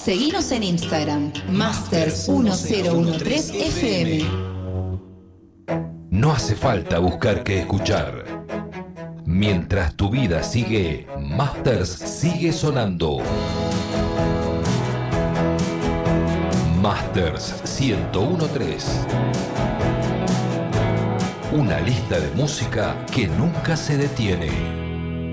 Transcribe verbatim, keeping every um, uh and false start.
Seguinos en Instagram, Masters mil trece F M. No hace falta buscar qué escuchar. Mientras tu vida sigue, Masters sigue sonando. Masters ciento uno punto tres. Una lista de música que nunca se detiene.